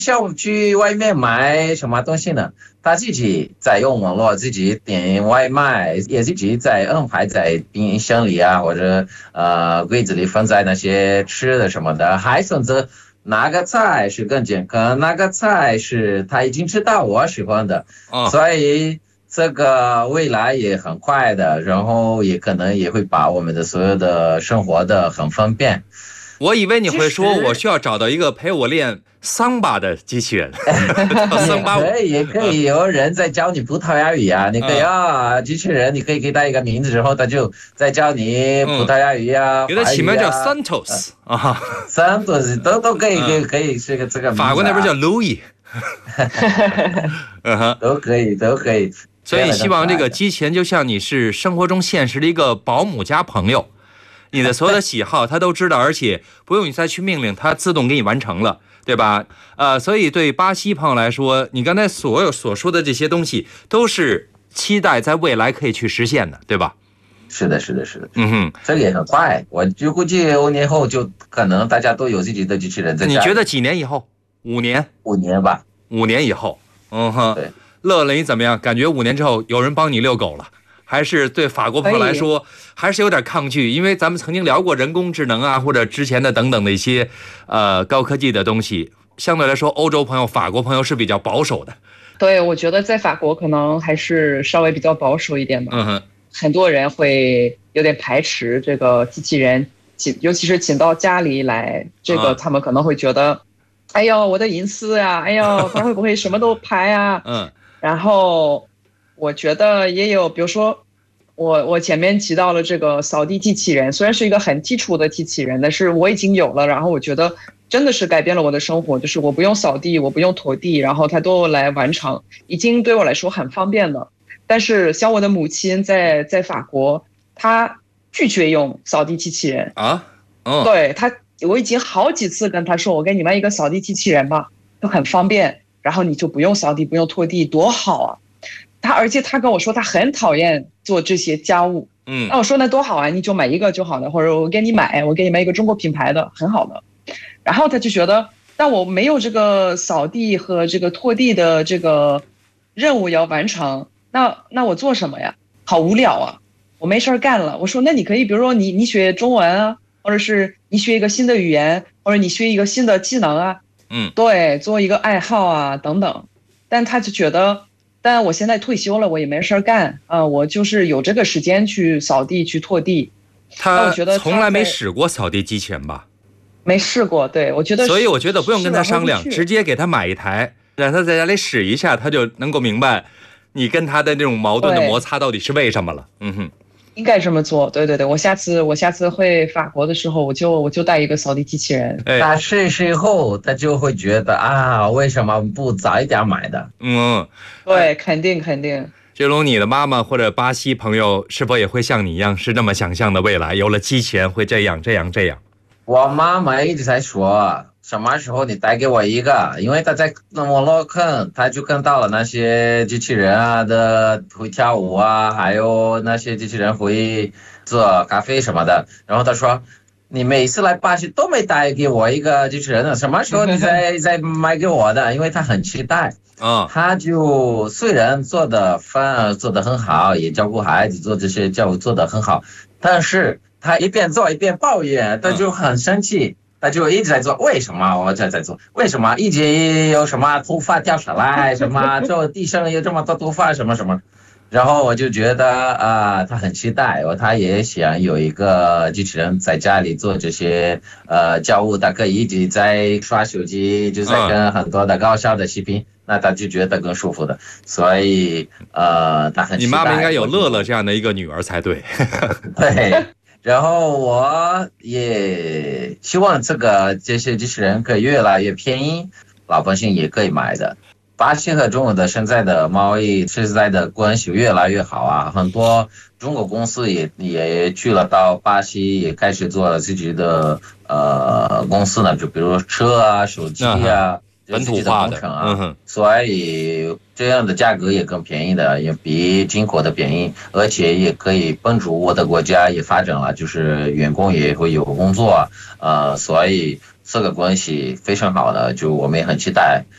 像我们去外面买什么东西呢？他自己在用网络自己点外卖，也自己在安排在冰箱里啊，或者柜子里放在那些吃的什么的，还选择哪个菜是更健康，哪个菜是他已经知道我喜欢的， 啊。 所以这个未来也很快的，然后也可能也会把我们的所有的生活的很方便。 我以为你其会说，我实需要找到一个陪我练桑巴的机器人，叫桑巴舞。 也可以有人在教你葡萄牙语啊，你可以机器人，你可以给他一个名字之后，他就在教你葡萄牙语啊、 给他法起名叫语啊、 Santos 啊， 三多都可以，可以是个这个名字啊。 法国那边叫 Louis， 都可以。 所以希望这个机器人就像你是生活中现实的一个保姆加朋友，你的所有的喜好他都知道，而且不用你再去命令，他自动给你完成了，对吧？所以对巴西朋友来说，你刚才所说的这些东西，都是期待在未来可以去实现的，对吧？ 是的。这个也很快，我就估计5年后就可能大家都有自己的机器人在家里。 你觉得几年以后？5年 ？5年吧。 5年以后， 对。 乐乐你怎么样？感觉5年之后有人帮你遛狗了？还是对法国朋友来说还是有点抗拒？因为咱们曾经聊过人工智能啊，或者之前的等等的一些高科技的东西，相对来说欧洲朋友、法国朋友是比较保守的。 对，我觉得在法国可能还是稍微比较保守一点吧。很多人会有点排斥这个机器人，尤其是请到家里来，这个他们可能会觉得，哎呦我的隐私呀，哎呦他会不会什么都拍啊？然后我觉得也有，比如说我前面提到了这个扫地机器人，虽然是一个很基础的机器人，但是我已经有了，然后我觉得真的是改变了我的生活，就是我不用扫地，我不用拖地，然后它都来完成，已经对我来说很方便了。但是像我的母亲在法国，她拒绝用扫地机器人啊。对，我已经好几次跟她说，我给你买一个扫地机器人吧，就很方便，然后你就不用扫地，不用拖地，多好啊！而且他跟我说他很讨厌做这些家务，那我说那多好啊，你就买一个就好了，或者我给你买一个中国品牌的，很好的。然后他就觉得，但我没有这个扫地和这个拖地的这个任务要完成，那我做什么呀？好无聊啊，我没事干了。我说那你可以，比如说你学中文啊，或者是你学一个新的语言，或者你学一个新的技能啊，对，做一个爱好啊等等。但他就觉得。但我现在退休了，我也没事干啊，我就是有这个时间去扫地去拖地。 他从来没使过扫地机器人吧？ 没试过，对，我觉得。 所以我觉得不用跟他商量，直接给他买一台，让他在家里使一下，他就能够明白你跟他的那种矛盾的摩擦到底是为什么了。 应该这么做，对，我下次回法国的时候，我就带一个扫地机器人。 他试试后，他就会觉得啊，为什么不早一点买的？ 对，肯定。 这种你的妈妈或者巴西朋友是否也会像你一样是这么想象的未来？有了机器人会这样。 我妈妈一直在说，什么时候你带给我一个？因为她在网络看，她就看到了那些机器人啊的会跳舞啊，还有那些机器人会做咖啡什么的。然后她说，你每次来巴西都没带给我一个机器人呢，什么时候你再买给我的？因为她很期待。他就虽然做的饭做得很好，也照顾孩子，做这些教育做得很好，但是他一边做一边抱怨，他就很生气，他就一直在做，为什么我在做？为什么一直有什么头发掉下来，什么就地上有这么多头发，什么什么？然后我就觉得他很期待，他也想有一个机器人在家里做这些教务，他可以一直在刷手机，就在跟很多的高校的视频，那他就觉得更舒服的，所以他很期待。 你妈妈应该有乐乐这样的一个女儿才对。 对，然后我也希望这些机器人可以越来越便宜，老百姓也可以买的。巴西和中国的现在的贸易现在的关系越来越好啊，很多中国公司也去了到巴西，也开始做了自己的公司呢，就比如车啊、手机啊。 本土化的， 所以这样的价格也更便宜的，也比进口的便宜，而且也可以帮助我的国家也发展了，就是员工也会有工作，所以这个关系非常好的，就我们也很期待。